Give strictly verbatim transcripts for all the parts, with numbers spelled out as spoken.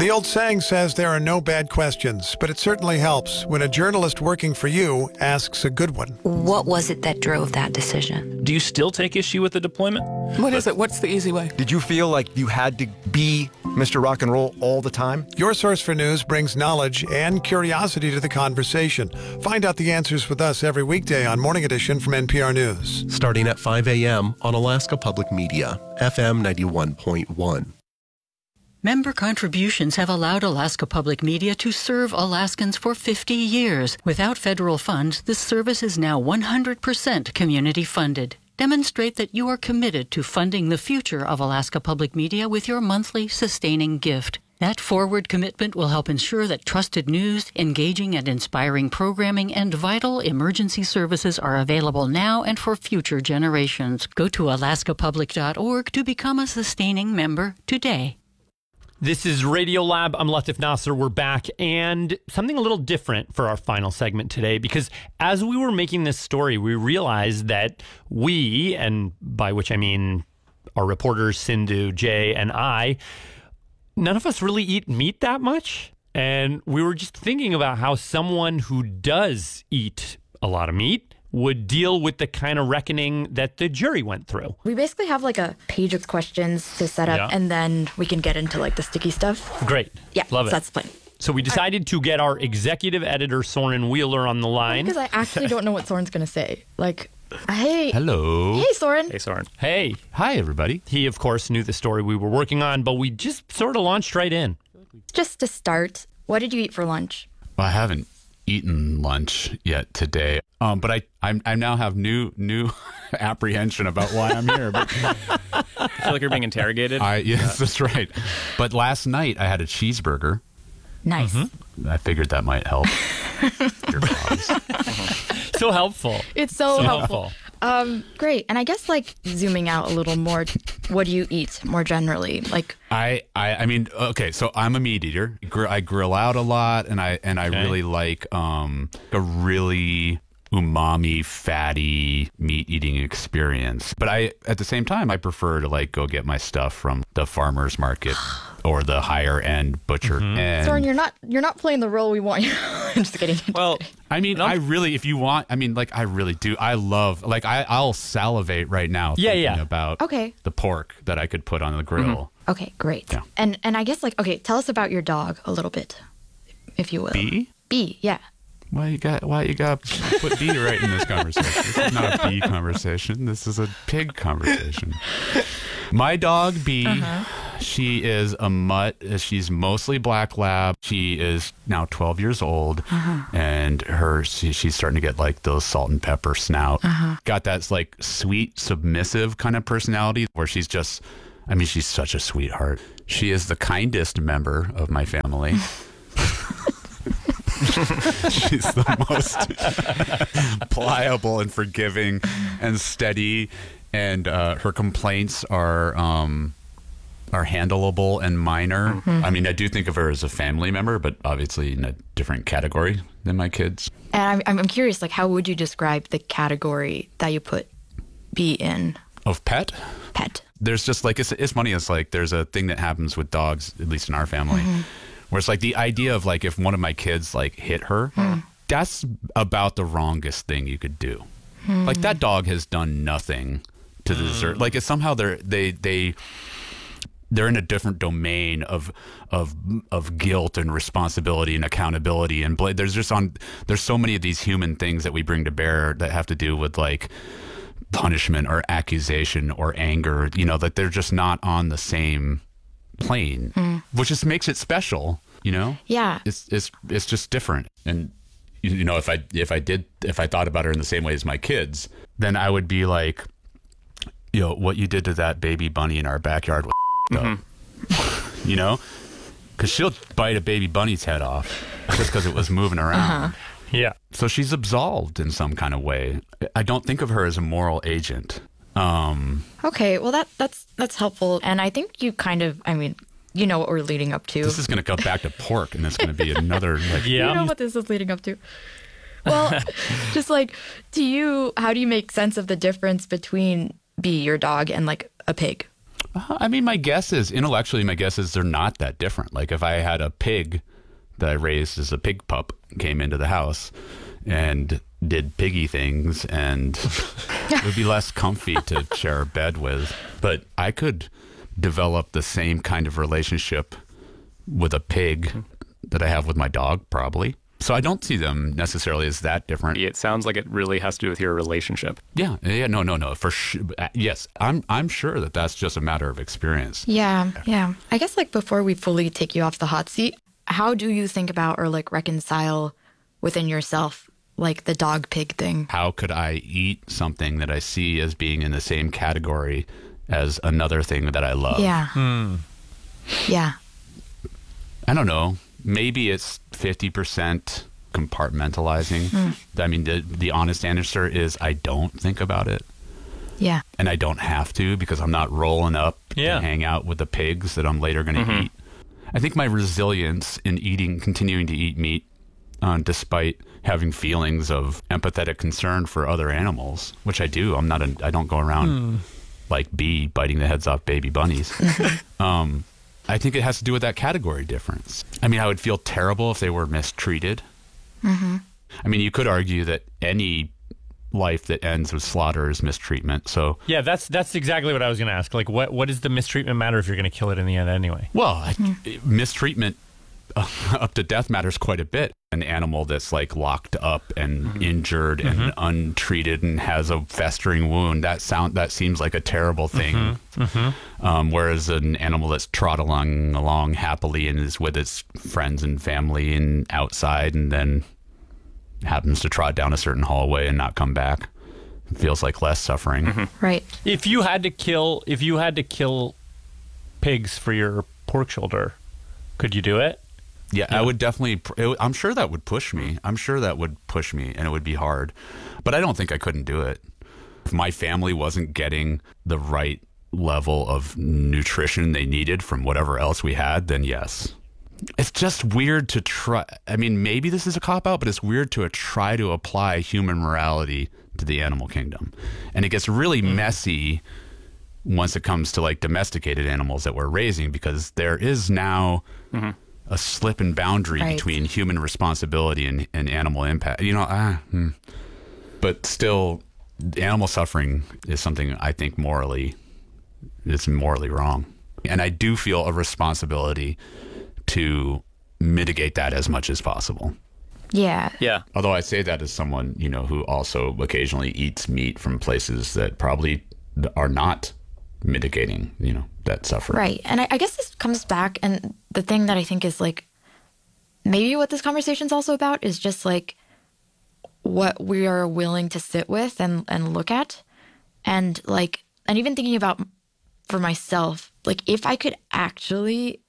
The old saying says there are no bad questions, but it certainly helps when a journalist working for you asks a good one. What was it that drove that decision? Do you still take issue with the deployment? What is it? What's the easy way? Did you feel like you had to be Mister Rock and Roll all the time? Your Source for News brings knowledge and curiosity to the conversation. Find out the answers with us every weekday on Morning Edition from N P R News. Starting at five a.m. on Alaska Public Media, F M ninety-one point one. Member contributions have allowed Alaska Public Media to serve Alaskans for fifty years. Without federal funds, this service is now one hundred percent community funded. Demonstrate that you are committed to funding the future of Alaska Public Media with your monthly sustaining gift. That forward commitment will help ensure that trusted news, engaging and inspiring programming, and vital emergency services are available now and for future generations. Go to alaska public dot org to become a sustaining member today. This is Radiolab. I'm Latif Nasser. We're back, and something a little different for our final segment today, because as we were making this story, we realized that we, and by which I mean our reporters, Sindhu, Jay, and I, none of us really eat meat that much. And we were just thinking about how someone who does eat a lot of meat would deal with the kind of reckoning that the jury went through. We basically have like a page of questions to set up, yeah. and then we can get into like the sticky stuff. Great. Yeah, love so it. That's the plan. So we decided to get our executive editor, Soren Wheeler, on the line. Because I actually don't know what Soren's going to say. Like, hey. Hello. Hey, Soren. Hey, Soren. Hey. Hi, everybody. He, of course, knew the story we were working on, but we just sort of launched right in. Just to start, what did you eat for lunch? Well, I haven't eaten lunch yet today, um, but I I'm, I now have new new apprehension about why I'm here. But I feel like you're being interrogated. I, yes, yeah. That's right. But last night I had a cheeseburger. Nice. Mm-hmm. I figured that might help your cause. Uh-huh. So helpful. It's so, so helpful. helpful. Um, great. And I guess like zooming out a little more, what do you eat more generally? Like I, I, I mean, okay, so I'm a meat eater. I grill out a lot, and I and I okay. really like um a really umami, fatty meat eating experience. But I, at the same time, I prefer to like go get my stuff from the farmer's market or the higher end butcher. Mm-hmm. And Soren, you're not you're not playing the role we want you. I'm just kidding. Well, I mean, no. I really, if you want, I mean, like, I really do. I love, like, I, I'll salivate right now yeah, thinking yeah. about okay. the pork that I could put on the grill. Mm-hmm. Okay, great. Yeah. And and I guess, like, okay, tell us about your dog a little bit, if you will. Bee? Bee, yeah. Why you got? Why you got to put bee right in this conversation? This is not a bee conversation. This is a pig conversation. My dog Bee, uh-huh. she is a mutt. She's mostly black lab. She is now twelve years old, uh-huh. and her she, she's starting to get like those salt and pepper snout. Uh-huh. Got that like sweet, submissive kind of personality where she's just. I mean, she's such a sweetheart. She is the kindest member of my family. She's the most pliable and forgiving and steady, and uh, her complaints are um, are handleable and minor. Mm-hmm. I mean, I do think of her as a family member, but obviously in a different category than my kids. And I'm I'm curious, like, how would you describe the category that you put Bee in? Of pet? Pet. There's just like it's it's funny. It's like there's a thing that happens with dogs, at least in our family. Mm-hmm. Where it's like the idea of like if one of my kids like hit her, hmm. that's about the wrongest thing you could do. Hmm. Like that dog has done nothing to deserve. Like it's somehow they're they they they're in a different domain of of of guilt and responsibility and accountability and bl- there's just on there's so many of these human things that we bring to bear that have to do with like punishment or accusation or anger. You know, that they're just not on the same plane, mm. which just makes it special, you know? Yeah. It's it's it's just different. And you know, if I if I did if I thought about her in the same way as my kids, then I would be like, you know, what you did to that baby bunny in our backyard was mm-hmm. you know? Because she'll bite a baby bunny's head off just because it was moving around. Uh-huh. Yeah. So she's absolved in some kind of way. I don't think of her as a moral agent. Um, okay, well that that's that's helpful, and I think you kind of, I mean, you know what we're leading up to. This is going to come back to pork, and it's going to be another. Like, yeah, you know what this is leading up to. Well, just like, do you? How do you make sense of the difference between Bee, your dog, and like a pig? I mean, my guess is, intellectually, my guess is they're not that different. Like if I had a pig that I raised as a pig pup came into the house and did piggy things, and it would be less comfy to share a bed with. But I could develop the same kind of relationship with a pig that I have with my dog, probably. So I don't see them necessarily as that different. It sounds like it really has to do with your relationship. Yeah, yeah, no, no, no, for sure. Yes, I'm, I'm sure that that's just a matter of experience. Yeah, yeah. I guess like before we fully take you off the hot seat, how do you think about or like reconcile within yourself, like the dog pig thing? How could I eat something that I see as being in the same category as another thing that I love? Yeah. Hmm. Yeah. I don't know. Maybe it's fifty percent compartmentalizing. Mm. I mean, the, the honest answer is I don't think about it. Yeah. And I don't have to, because I'm not rolling up yeah. to hang out with the pigs that I'm later going to mm-hmm. eat. I think my resilience in eating, continuing to eat meat, uh, despite having feelings of empathetic concern for other animals, which I do. I'm not a, I don't go around mm. like bee biting the heads off baby bunnies. um, I think it has to do with that category difference. I mean, I would feel terrible if they were mistreated. Mm-hmm. I mean, you could argue that any life that ends with slaughter is mistreatment. So yeah, that's that's exactly what I was going to ask. Like, what what does the mistreatment matter if you're going to kill it in the end anyway? Well, mm. mistreatment uh, up to death matters quite a bit. An animal that's like locked up and mm-hmm. injured and mm-hmm. untreated and has a festering wound, that sound that seems like a terrible thing. Mm-hmm. Mm-hmm. Um, whereas an animal that's trot along along happily and is with its friends and family and outside, and then happens to trot down a certain hallway and not come back, feels like less suffering. Mm-hmm. Right. If you had to kill, if you had to kill pigs for your pork shoulder, could you do it? Yeah, yeah, I would definitely, it, I'm sure that would push me. I'm sure that would push me, and it would be hard. But I don't think I couldn't do it. If my family wasn't getting the right level of nutrition they needed from whatever else we had, then yes. It's just weird to try. I mean, maybe this is a cop-out, but it's weird to try to apply human morality to the animal kingdom. And it gets really mm. messy once it comes to like domesticated animals that we're raising, because there is now... Mm-hmm. a slip and boundary right. between human responsibility and, and animal impact. You know, ah, hmm. But still, animal suffering is something I think morally, it's morally wrong. And I do feel a responsibility to mitigate that as much as possible. Yeah. Yeah. Although I say that as someone, you know, who also occasionally eats meat from places that probably are not mitigating, you know, that suffering. Right. And I, I guess this comes back, and the thing that I think is like, maybe what this conversation's also about is just like what we are willing to sit with and, and look at. And like, and even thinking about for myself, like if I could actually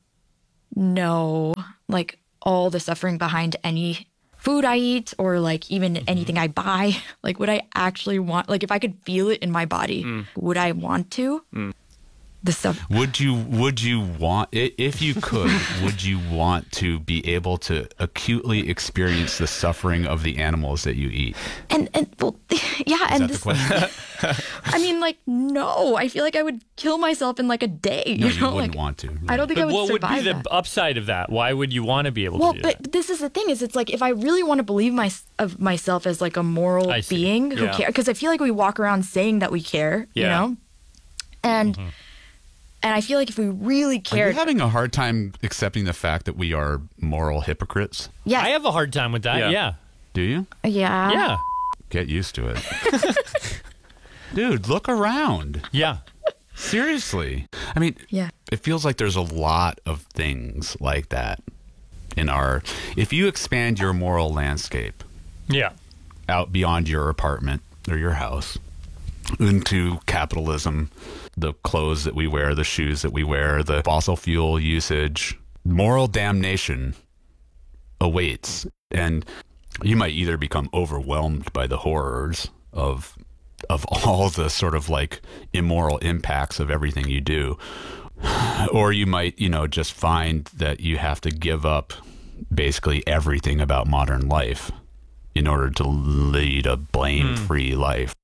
know like all the suffering behind any food I eat, or like even mm-hmm. anything I buy, like would I actually want, like if I could feel it in my body, mm. would I want to? Mm. The stuff. Would you, would you want, if you could, would you want to be able to acutely experience the suffering of the animals that you eat? And, and well, yeah. Is and that this, the question? I mean, like, no, I feel like I would kill myself in like a day. No, you, know? you wouldn't like, want to. Right. I don't think but I would what survive would be that. the upside of that? Why would you want to be able well, to do but that? this is the thing is it's like, if I really want to believe my, of myself as like a moral being who yeah. cares, because I feel like we walk around saying that we care, yeah. you know? And... Mm-hmm. And I feel like if we really cared... Are you having a hard time accepting the fact that we are moral hypocrites? Yeah. I have a hard time with that, yeah. yeah. Do you? Yeah. Yeah. Get used to it. Dude, look around. Yeah. Seriously. I mean, yeah. It feels like there's a lot of things like that in our... If you expand your moral landscape... Yeah. Out beyond your apartment or your house into capitalism... The clothes that we wear, the shoes that we wear, the fossil fuel usage, moral damnation awaits. And you might either become overwhelmed by the horrors of of all the sort of like immoral impacts of everything you do, or you might, you know, just find that you have to give up basically everything about modern life in order to lead a blame-free mm. life.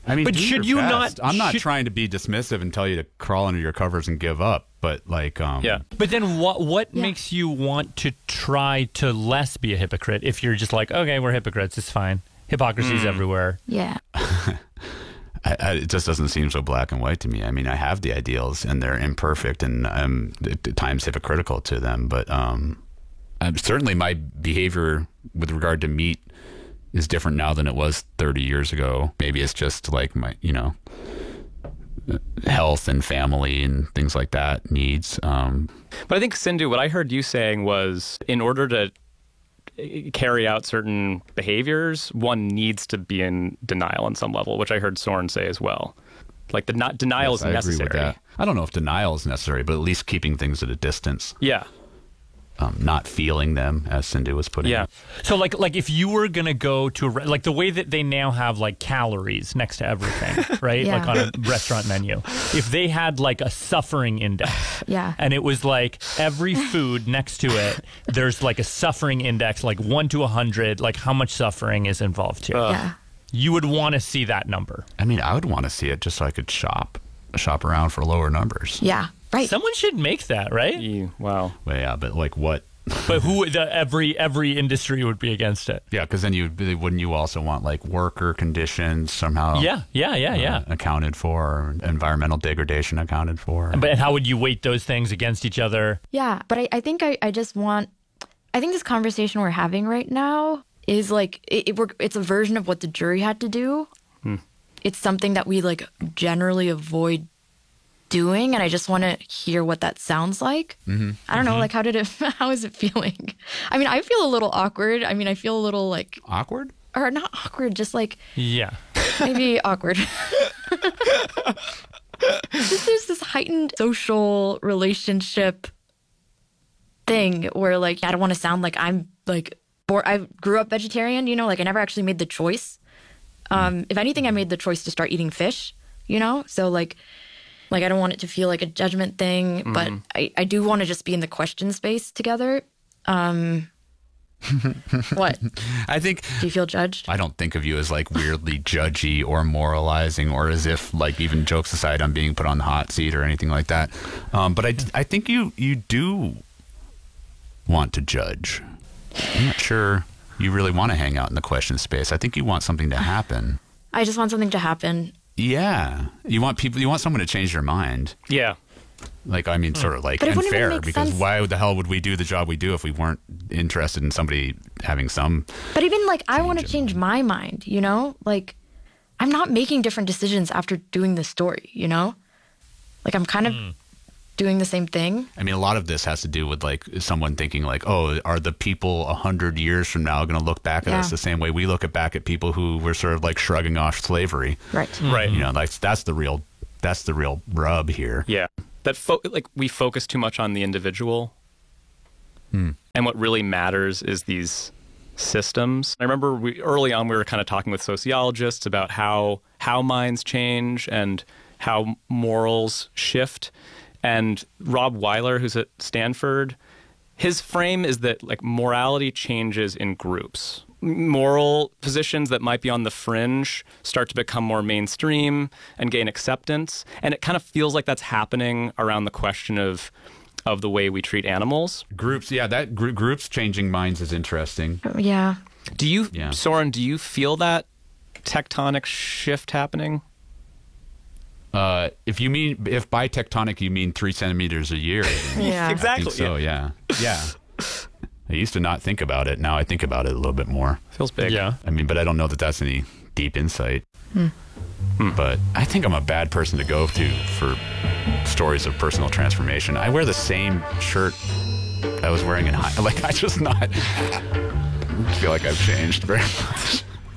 I mean, but do should your you best. not? I'm not should, trying to be dismissive and tell you to crawl under your covers and give up, but like, um, yeah. But then, what what Yeah. makes you want to try to less be a hypocrite? If you're just like, okay, we're hypocrites, it's fine. Hypocrisy's everywhere. Yeah. I, I, it just doesn't seem so black and white to me. I mean, I have the ideals, and they're imperfect, and I'm at times hypocritical to them. But um, I'm, certainly, my behavior with regard to meat is different now than it was thirty years ago. Maybe it's just like my, you know, health and family and things like that needs. Um, But I think, Sindhu, what I heard you saying was in order to carry out certain behaviors, one needs to be in denial on some level, which I heard Soren say as well. Like the not denial yes, is I necessary. agree with that. I don't know if denial is necessary, but at least keeping things at a distance. Yeah. Um, not feeling them, as Sindhu was putting Yeah. it. So like like if you were gonna go to a re- like the way that they now have like calories next to everything, right? Yeah. Like on a restaurant menu. If they had like a suffering index, Yeah. and it was like every food next to it, there's like a suffering index, like one to a hundred, like how much suffering is involved here. Yeah. You would want to see that number. I mean, I would want to see it just so I could shop, shop around for lower numbers. Yeah. Right. Someone should make that, right? You- wow. Well, yeah, but like what? But who? The, every every industry would be against it. Yeah, because then you wouldn't you also want like worker conditions somehow? Yeah, yeah, yeah, yeah. uh, accounted for, or environmental degradation accounted for. But how would you weight those things against each other? Yeah, but I, I think I, I just want, I think this conversation we're having right now is like, it, it, we're, it's a version of what the jury had to do. Hmm. It's something that we like generally avoid doing, and I just want to hear what that sounds like. Mm-hmm. I don't know, like how did it, how is it feeling? I mean, I feel a little awkward. I mean, I feel a little like, Awkward? or not awkward, just like Yeah. maybe awkward. Just there's this heightened social relationship thing where like I don't want to sound like I'm like bored. I grew up vegetarian, you know, like I never actually made the choice. Um, if anything, I made the choice to start eating fish, you know, so like like I don't want it to feel like a judgment thing, mm-hmm. but I, I do want to just be in the question space together. Um, what? I think. Do you feel judged? I don't think of you as like weirdly judgy or moralizing, or as if like even jokes aside, I'm being put on the hot seat or anything like that. Um, but I, I think you you do want to judge. I'm not sure you really want to hang out in the question space. I think you want something to happen. I just want something to happen. Yeah, you want people. You want someone to change their mind. Yeah. Like, I mean, sort of like But it and wouldn't even fair, make because sense. why the hell would we do the job we do if we weren't interested in somebody having some? But even like I want to Change change my mind, you know? Like I'm not making different decisions after doing this story, you know? Like I'm kind of Hmm. doing the same thing. I mean, a lot of this has to do with like someone thinking like, oh, are the people a hundred years from now going to look back at Yeah. us the same way we look at back at people who were sort of like shrugging off slavery? Right. Right. You know, like that's the real, that's the real rub here. Yeah. That fo- like we focus too much on the individual. Hmm. And what really matters is these systems. I remember we early on we were kind of talking with sociologists about how how minds change and how morals shift. And Rob Weiler, who's at Stanford, his frame is that like morality changes in groups. Moral positions that might be on the fringe start to become more mainstream and gain acceptance. And it kind of feels like that's happening around the question of of the way we treat animals. Groups, yeah, that gr- groups changing minds is interesting. Yeah. Do you, Yeah. Soren, do you feel that tectonic shift happening? Uh, if you mean, if by tectonic you mean three centimeters a year, then Yeah. I Exactly, think so, yeah. Yeah. I used to not think about it. Now I think about it a little bit more. Feels big. Yeah. I mean, but I don't know that that's any deep insight. Hmm. But I think I'm a bad person to go to for stories of personal transformation. I wear the same shirt I was wearing in high. Like, I just not feel like I've changed very much.